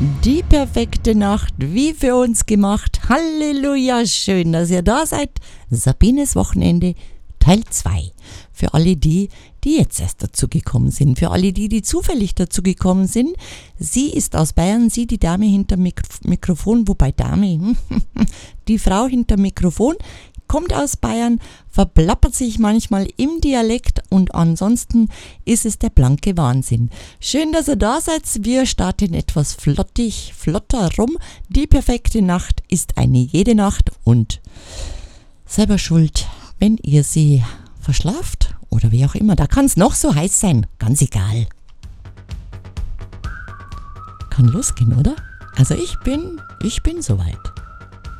Die perfekte Nacht, wie für uns gemacht. Halleluja, schön, dass ihr da seid. Sabines Wochenende, Teil 2. Für alle die jetzt erst dazugekommen sind. Für alle die zufällig dazugekommen sind. Sie ist aus Bayern, sie die Dame hinterm Mikrofon, wobei Dame, die Frau hinterm Mikrofon, kommt aus Bayern, verplappert sich manchmal im Dialekt und ansonsten ist es der blanke Wahnsinn. Schön, dass ihr da seid. Wir starten etwas flotter rum. Die perfekte Nacht ist eine jede Nacht und selber schuld, wenn ihr sie verschlaft oder wie auch immer. Da kann es noch so heiß sein, ganz egal. Kann losgehen, oder? Also ich bin soweit.